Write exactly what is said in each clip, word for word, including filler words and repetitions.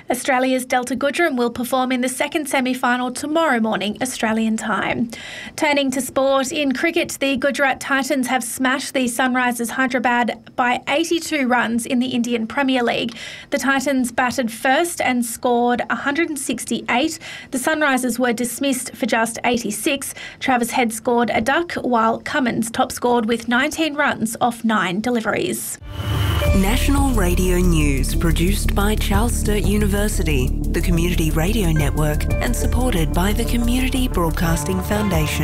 Australia's Delta Goodrum will perform in the second semi-final tomorrow morning, Australian time. Turning to sport, in cricket, the Gujarat Titans have smashed the Sunrisers Hyderabad by eighty-two runs in the Indian Premier League. The Titans batted first and scored one hundred sixty-eight. The Sunrisers were dismissed for just eighty-six. Travis Head scored a duck, while Cummins top scored with nineteen runs off nine deliveries. National Radio News, produced by Charles Sturt University, the Community Radio Network, and supported by the Community Broadcasting Foundation.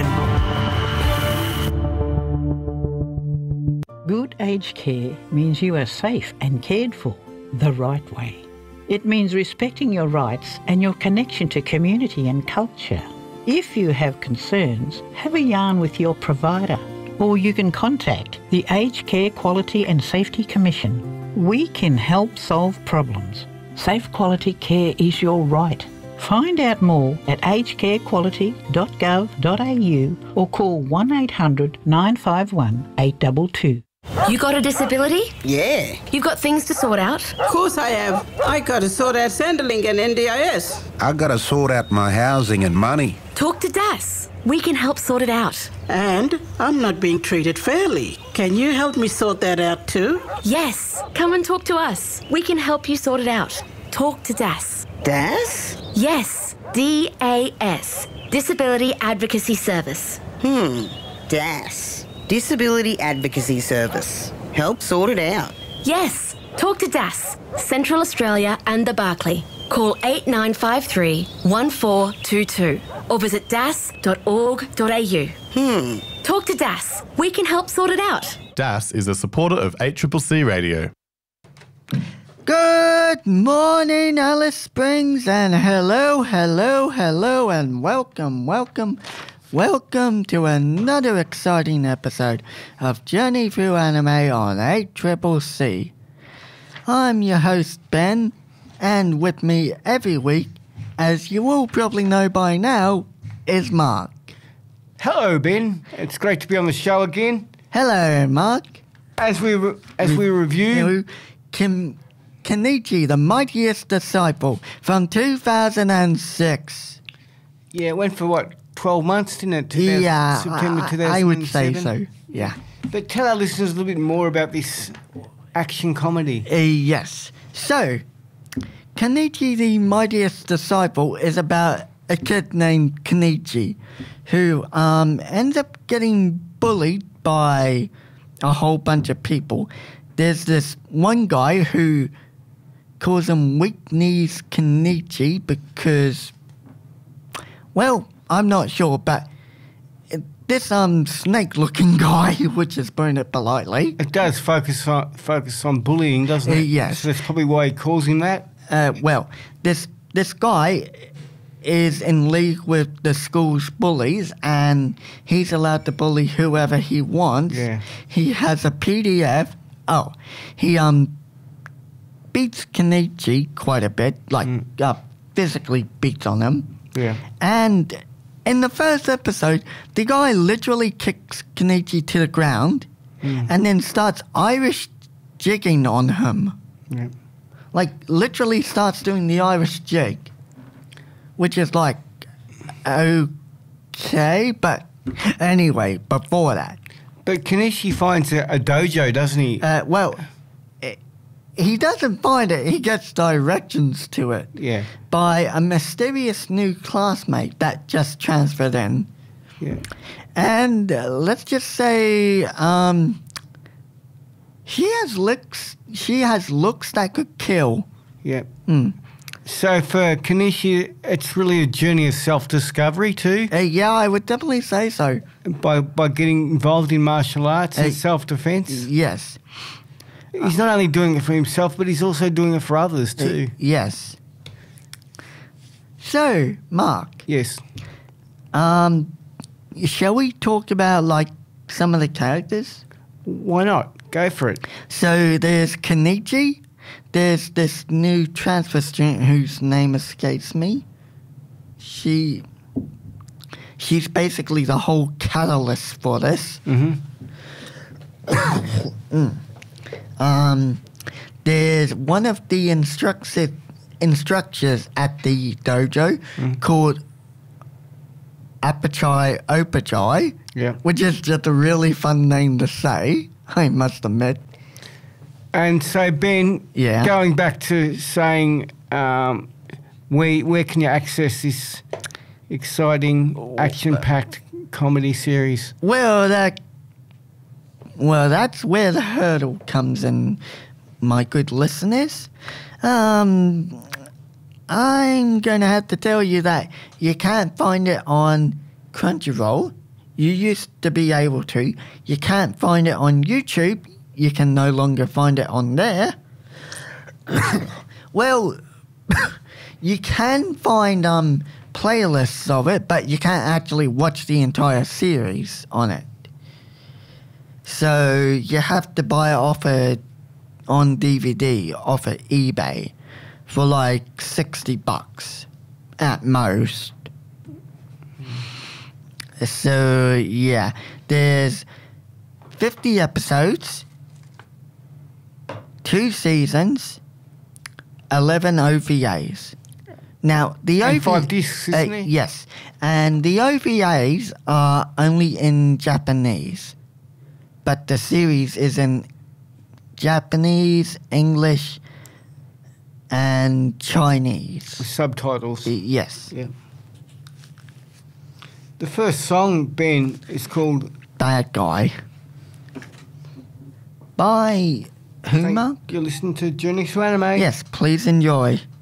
Good aged care means you are safe and cared for the right way. It means respecting your rights and your connection to community and culture. If you have concerns, have a yarn with your provider, or you can contact the Aged Care Quality and Safety Commission. We can help solve problems. Safe quality care is your right. Find out more at aged care quality dot gov dot a u or call one eight hundred nine five one eight two two. You got a disability? Yeah. You've got things to sort out? Of course I have. I got to sort out Centrelink and N D I S. I got to sort out my housing and money. Talk to D A S. We can help sort it out. And I'm not being treated fairly. Can you help me sort that out too? Yes. Come and talk to us. We can help you sort it out. Talk to D A S. D A S? Yes. D A S. Disability Advocacy Service. Hmm. D A S. Disability Advocacy Service. Help sort it out. Yes. Talk to D A S. Central Australia and the Barclay. Call eight nine five three one four two two or visit das dot org dot a u. Hmm. Talk to D A S. We can help sort it out. D A S is a supporter of eight C C C Radio. Good morning, Alice Springs, and hello, hello, hello, and welcome, welcome, welcome to another exciting episode of Journey Through Anime on eight C C C. I'm your host, Ben, and with me every week, as you all probably know by now, is Mark. Hello, Ben. It's great to be on the show again. Hello, Mark. As we re- as we review, Kim, Kenichi, the Mightiest Disciple, from two thousand six. Yeah, it went for what, twelve months, didn't it? Yeah, September I, two thousand seven. I would say so. Yeah. But tell our listeners a little bit more about this action comedy. Uh, yes. So, Kenichi the Mightiest Disciple is about a kid named Kenichi who um, ends up getting bullied by a whole bunch of people. There's this one guy who calls him Weak Knees Kenichi because, well, I'm not sure, but this um snake-looking guy, which is putting it politely. It does focus on, focus on bullying, doesn't it? Uh, yes. So that's probably why he calls him that. Uh, well, this this guy is in league with the school's bullies, and he's allowed to bully whoever he wants. Yeah. He has a P D F. Oh, he um beats Kenichi quite a bit, like mm. uh, physically beats on him. Yeah. And in the first episode, the guy literally kicks Kenichi to the ground mm. and then starts Irish jigging on him. Yeah. Like, literally starts doing the Irish jig, which is like, okay, but anyway, before that. But Kenichi finds a, a dojo, doesn't he? Uh, well, it, he doesn't find it. He gets directions to it. Yeah. By a mysterious new classmate that just transferred in. Yeah. And uh, let's just say, um, she has looks. She has looks that could kill. Yeah. Mm. So for Kenichi, it's really a journey of self-discovery too. Uh, yeah, I would definitely say so. By by getting involved in martial arts and uh, self-defense. Yes. He's not only doing it for himself, but he's also doing it for others too. Uh, yes. So, Mark. Yes. Um, shall we talk about like some of the characters? Why not? Go for it. So there's Kenichi. There's this new transfer student whose name escapes me. She, she's basically the whole catalyst for this. Mm-hmm. mm. Um, there's one of the instructors, instructors at the dojo Mm. called Apachai Opachai, Yeah. which is just a really fun name to say, I must admit. And so, Ben, Yeah. going back to saying, um, where, where can you access this exciting, action-packed comedy series? Well, that, well, that's where the hurdle comes in, my good listeners. Um, I'm going to have to tell you that you can't find it on Crunchyroll. You used to be able to. You can't find it on YouTube. You can no longer find it on there. Well, you can find um playlists of it, but you can't actually watch the entire series on it. So you have to buy it off a, on D V D off of eBay for like sixty bucks at most. So yeah, there's fifty episodes, two seasons, eleven O V As. Now the And O V five discs, isn't uh, it? Yes, and the O V As are only in Japanese, but the series is in Japanese, English, and Chinese. With subtitles. Y- Yes, Yeah. The first song, Ben, is called Bad Guy by who, Thank- Mark? You're listening to Journey to Anime. Yes, please enjoy.